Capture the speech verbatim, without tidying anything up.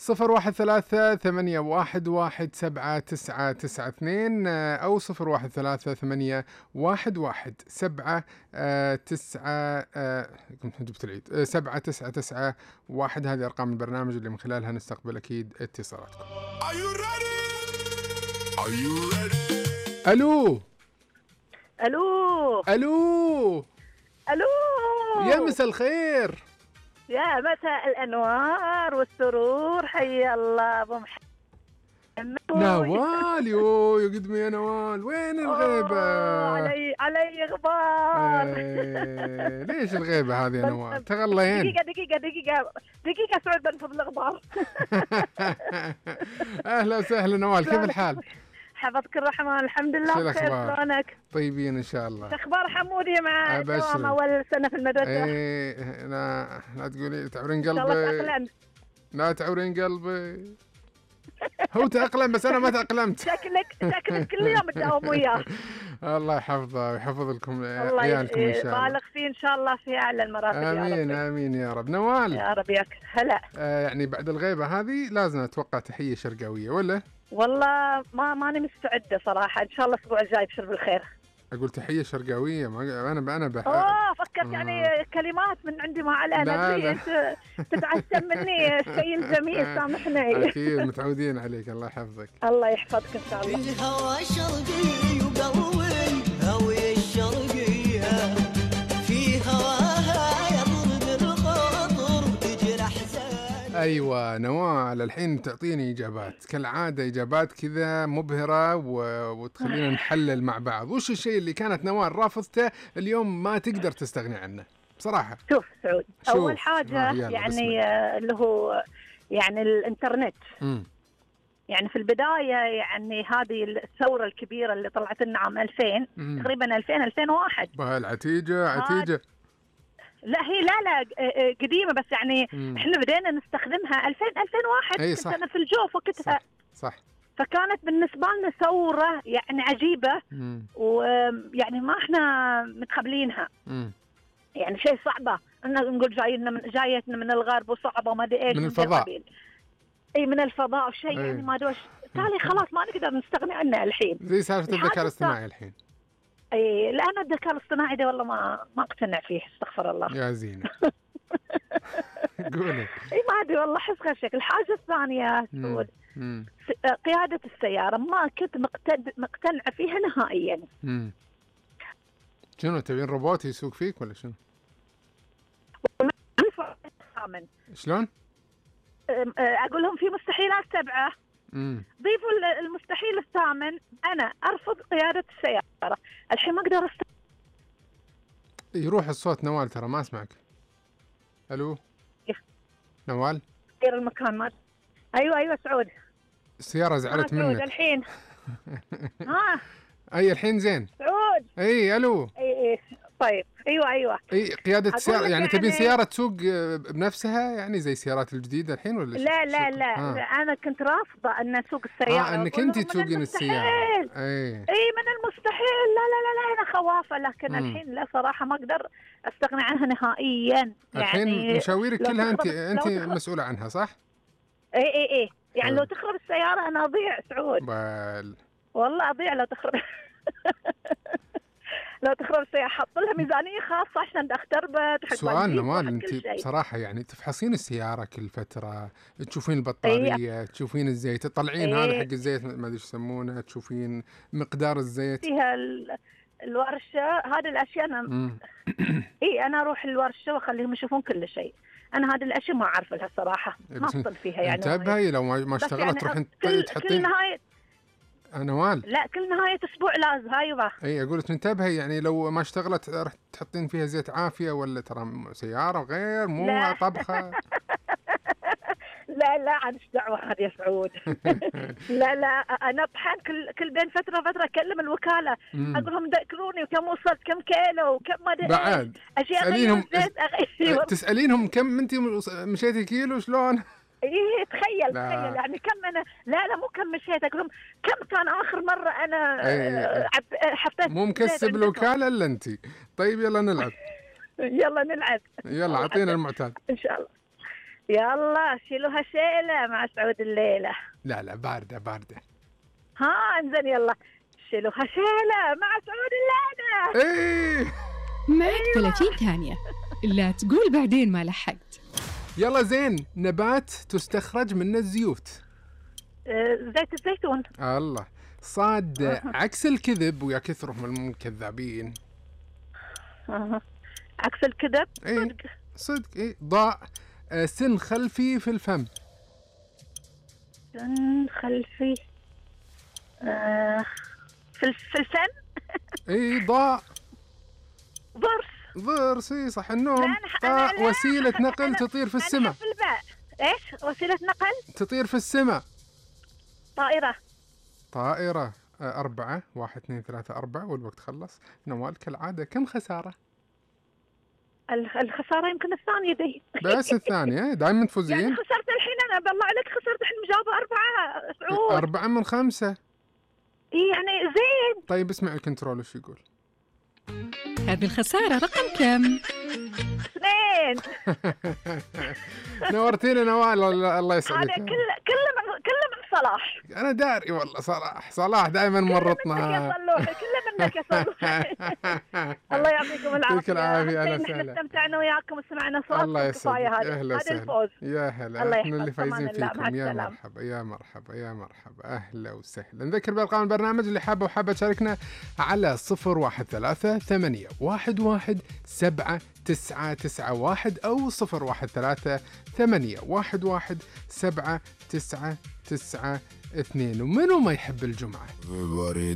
صفر واحد ثلاثة ثمانية واحد واحد سبعة تسعة تسعة اثنين أو صفر واحد ثلاثة ثمانية واحد واحد سبعة تسعة جبت العيد سبعة تسعة تسعة واحد. هذه أرقام البرنامج اللي من خلالها نستقبل أكيد اتصالاتكم. ألو ألو ألو ألو يا مساء الخير، يا مساء الأنوار والسرور، حي الله أبو محمد. نوال يو يقدمي يا نوال، وين الغيبة؟ علي علي غبار. ايه ليش الغيبة هذه يا نوال؟ تغلين. دقيقة دقيقة دقيقة دقيقة سعود بنفض الغبار. أهلا وسهلا نوال، كيف الحال؟ حفظك الرحمن، الحمد لله بخير. شلونك؟ طيبين إن شاء الله. أخبار حمودي مع دوام أول سنة في المدرسة؟ إيه لا لا تقولي تعورين قلبي، لا تعورين قلبي. هو تأقلم بس أنا ما تأقلمت. شكلك شكلك كل يوم تداوم وياه. الله يحفظه ويحفظ لكم عيالكم إن شاء الله. بالغ فيه إن شاء الله في أعلى المراتب. آمين يا رب. آمين يا رب. نوال يا رب ياك هلا. آه يعني بعد الغيبة هذه لازم أتوقع تحية شرقاوية ولا؟ والله ما ماني مستعدة صراحة، إن شاء الله الأسبوع الجاي بشر بالخير. أقول تحية شرقاوية، ما أنا أنا بح. أوه فكرت يعني آه. كلمات من عندي ما علينا. لا لا. أنت تتعشم مني الشيء الجميل، سامحني. أكيد متعودين عليك، الله يحفظك. الله يحفظك إن شاء الله. الهوى شرقي وقلبي هوي الشرقية، في هواها يضرب الخاطر تجرح زاني. أيوة نوال الحين تعطيني إجابات كالعادة، إجابات كذا مبهرة و... وتخلينا نحلل مع بعض. وش الشيء اللي كانت نوال رافضته اليوم ما تقدر تستغني عنه بصراحة؟ شوف سعود، شوف. أول حاجة آه يعني آه اللي هو يعني الإنترنت. م. يعني في البداية يعني هذه الثورة الكبيرة اللي طلعت لنا عام ألفين م. تقريبا ألفين ألفين وواحد. العتيجة عتيجة. لا هي لا لا قديمة بس يعني مم. احنا بدينا نستخدمها ألفين ألفين وواحد. أي كنت أنا في الجوف وقتها. صح صح. فكانت بالنسبة لنا ثورة يعني عجيبة، ويعني ما احنا متقبلينها. مم. يعني شيء صعبة ان نقول جاينا من جايتنا من الغرب وصعبة ما ادري ايش من الفضاء. اي من الفضاء شيء يعني ما دوش تالي خلاص ما نقدر نستغني عنه الحين. زي سالفة الذكاء الاصطناعي الحين. اي لا انا الذكاء الاصطناعي ده والله ما ما اقتنع فيه، استغفر الله. يا زينة. قولي. اي ما ادري والله احس غير شكل. الحاجة الثانية سعود، قيادة السيارة ما كنت مقتد مقتنعة فيها نهائيا. امم شنو تبين روبوت يسوق فيك ولا شنو؟ شلون؟ اقول لهم في مستحيلات سبعة. امم ضيفوا المستحيل الثامن. انا ارفض قيادة السيارة الحين، ما اقدر است... يروح الصوت نوال ترى ما اسمعك. الو يخ. نوال غير المكان ما. ايوه ايوه سعود. السيارة زعلت منك. منك الحين. ها اي الحين زين سعود. اي الو. اي اي طيب ايوه ايوه. اي قيادة السيارة يعني, يعني تبين سيارة تسوق بنفسها يعني زي السيارات الجديدة الحين ولا؟ لا لا لا, آه. لا انا كنت رافضة ان اسوق السيارة. اه انك انت تسوقين السيارة. اي اي من المستحيل. لا لا لا, لا انا خوافة، لكن م. الحين لا صراحة ما اقدر استغني عنها نهائيا. الحين يعني مشاويرك كلها انت انت مسؤولة عنها صح؟ اي اي اي يعني لو تخرب السيارة انا اضيع سعود. بل والله اضيع لو تخرب. لو تخرب السيارة حط لها ميزانية خاصة عشان اختربت. سؤال نوال، انت بصراحة يعني تفحصين السيارة كل فترة، تشوفين البطارية، أيه. تشوفين الزيت، تطلعين أيه. هذا حق الزيت ما ادري ايش يسمونه، تشوفين مقدار الزيت فيها الورشة. هذه الاشياء انا اي انا اروح الورشة واخليهم يشوفون كل شيء. انا هذه الاشياء ما اعرف لها صراحة، ما اصل فيها يعني. انتبهي لو ما اشتغلت يعني تروحين تحطين كل نهاية نوال. لا كل نهاية أسبوع لازم. ايوه اي اقول لك انتبهي يعني لو ما اشتغلت راح تحطين فيها زيت عافية ولا ترى سيارة غير مو لا. طبخة. لا لا عاد ايش دعوة هذه يا سعود. لا لا انا اطحن كل كل بين فترة فترة اكلم الوكالة اقول لهم ذكروني وكم وصلت كم كيلو وكم ما ادري بعد اشياء تسألينهم أغير. تسألينهم كم انت مشيتي كيلو شلون؟ ايه تخيل لا. تخيل يعني كم انا. لا لا مو كم مشيت، اقول لهم كم كان اخر مرة انا أيه. حطيت. مو مكسب الوكالة الا انت. طيب يلا نلعب. يلا نلعب. يلا اعطينا المعتاد ان شاء الله. يلا شيلوها شيلة مع سعود الليلة. لا لا باردة باردة. ها انزين يلا شيلوها شيلة مع سعود الليلة. ايه معك ثلاثين ثانية، لا تقول بعدين ما لحقت. يلا زين. نبات تستخرج منه الزيوت. آه، زيت الزيتون. الله. صاد عكس الكذب ويا كثرهم الكذابين. آه. عكس الكذب. ايه صدق. صدق. ايه ضاء آه، سن خلفي في الفم. سن خلفي. آه. في الف- في الفم. ايه ضاء ضرس. ضرس. ايه صح النوم. لا، أنا- طاء أنا لا. وسيلة نقل أنا- تطير في أنا السماء. حرف الباء. ايش وسيلة نقل؟ تطير في السماء. طائرة. طائرة. آه، أربعة. واحد اثنين ثلاثة أربعة والوقت خلص. نوال كالعادة كم خسارة؟ الخ- الخسارة يمكن الثانية دي. بس الثانية دائما يعني تفوزين. خسرت الحين انا بالله عليك خسرت الحين مجاوبة أربعة سعود. أربعة من خمسة. إيه يعني زين. طيب اسمع الكنترول وش يقول. هذه الخسارة رقم كم؟ اثنين. نورتينا نوال. الله الله هذا يسعدك. كله كله من كله من صلاح. أنا داري والله. صلاح صلاح دائما منك مرطنا. يا صلوحي كله منك يا صلوحي. الله يعطيكم العافية. يعطيك العافية. أهلا نحن وسهلا. استمتعنا وياكم وسمعنا الله صوتكم كفاية. يسعدك. هذا أهلا هذا وسهلا. الفوز. يا هلا. الله احنا اللي يحفظكم. فايزين أمان الله. مع فيكم. يا السلامة. مرحبا يا مرحبا يا مرحبا. أهلا وسهلا. نذكر بأرقام البرنامج اللي حابة وحابة تشاركنا على صفر واحد ثلاثة ثمانية واحد واحد سبعة تسعة تسعة واحد أو صفر واحد ثلاثة ثمانية واحد واحد سبعة تسعة تسعة اثنين. ومنو ما يحب الجمعة؟